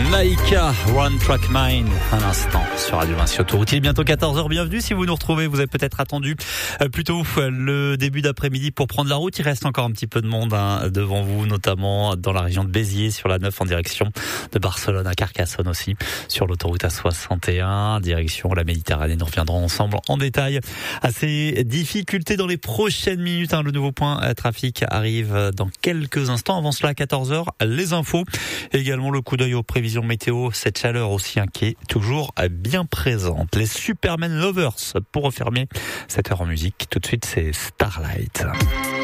Laika, One Track Mind, un instant sur Radio 20 sur Autoroute. Il est bientôt 14h, bienvenue si vous nous retrouvez, vous avez peut-être attendu plutôt le début d'après-midi pour prendre la route. Il reste encore un petit peu de monde devant vous, notamment dans la région de Béziers, sur la 9 en direction de Barcelone à Carcassonne aussi, sur l'autoroute A61, direction la Méditerranée. Nous reviendrons ensemble en détail à ces difficultés dans les prochaines minutes. Le nouveau point trafic arrive dans quelques instants. Avant cela, à 14h, les infos. Également le coup d'œil aux prévisions météo, cette chaleur aussi qui est toujours bien présente. Les Superman Lovers pour refermer cette heure en musique. Tout de suite, c'est Starlight.